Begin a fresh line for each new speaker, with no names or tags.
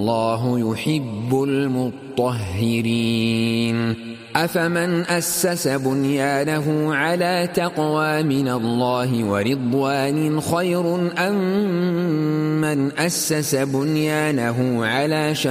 الله يحب المطهرين أفمن أسس بنيانه على تقوى من الله ورضوان خير أم من أسس بنيانه على